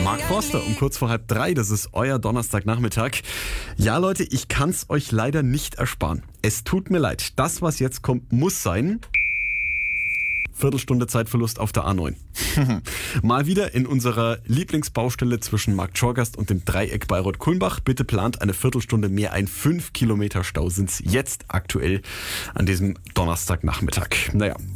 Mark Forster um kurz vor 2:30, das ist euer Donnerstagnachmittag. Ja Leute, ich kann's euch leider nicht ersparen. Es tut mir leid, das was jetzt kommt, muss sein. Viertelstunde Zeitverlust auf der A9. Mal wieder in unserer Lieblingsbaustelle zwischen Marktschorgast und dem Dreieck Bayreuth-Kulmbach. Bitte plant eine Viertelstunde mehr ein. 5 Kilometer Stau sind's jetzt aktuell an diesem Donnerstagnachmittag. Naja,